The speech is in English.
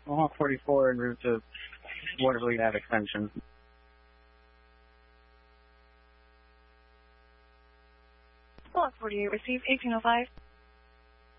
Mohawk 44 en route to Waterloo Ave extension. Mohawk 48, receive 1805.